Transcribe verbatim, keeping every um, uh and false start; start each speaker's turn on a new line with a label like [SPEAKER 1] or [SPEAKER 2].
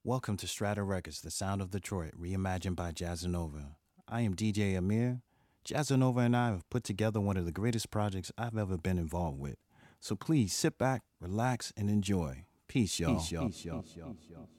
[SPEAKER 1] Welcome to Strata Records, the sound of Detroit, reimagined by Jazzanova. I am D J Amir. Jazzanova and I have put together one of the greatest projects I've ever been involved with. So please sit back, relax, and enjoy. Peace, y'all. Peace, y'all. Peace, y'all. Peace, y'all.